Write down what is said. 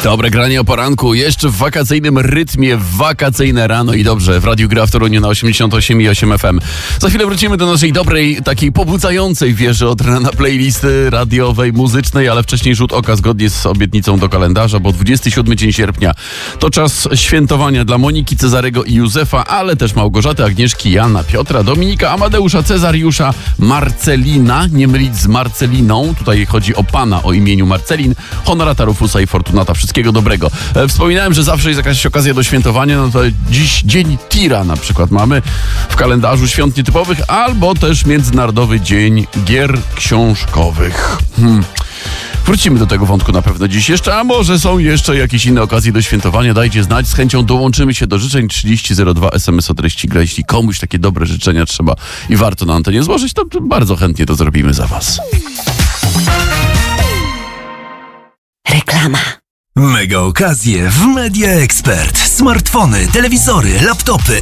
Dobre granie o poranku, jeszcze w wakacyjnym rytmie, w wakacyjne rano i dobrze, w Radiu Gra w Toruniu na 88,8 FM. Za chwilę wrócimy do naszej dobrej, takiej pobudzającej wieży od rana playlisty radiowej, muzycznej, ale wcześniej rzut oka zgodnie z obietnicą do kalendarza, bo 27 dzień sierpnia to czas świętowania dla Moniki, Cezarego i Józefa, ale też Małgorzaty, Agnieszki, Jana, Piotra, Dominika, Amadeusza, Cezariusza, Marcelina, nie mylić z Marceliną, tutaj chodzi o pana o imieniu Marcelin, Honorata, Rufusa i Fortunata. Wszystkiego dobrego. Wspominałem, że zawsze jest jakaś okazja do świętowania, no to dziś dzień tira na przykład mamy w kalendarzu świąt nietypowych, albo też Międzynarodowy Dzień Gier Książkowych. Wrócimy do tego wątku na pewno dziś jeszcze, a może są jeszcze jakieś inne okazje do świętowania. Dajcie znać, z chęcią dołączymy się do życzeń. 3002 SMS o treści gra. Jeśli komuś takie dobre życzenia trzeba i warto na antenie złożyć, to bardzo chętnie to zrobimy za was. Reklama. Mega okazje w Media Expert. Smartfony, telewizory, laptopy,